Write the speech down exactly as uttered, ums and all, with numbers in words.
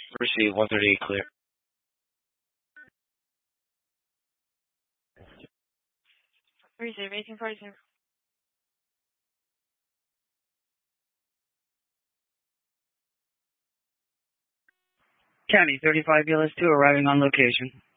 Receive one thirty-eight clear. Receive eighteen forty-seven. County thirty-five B L S two arriving on location.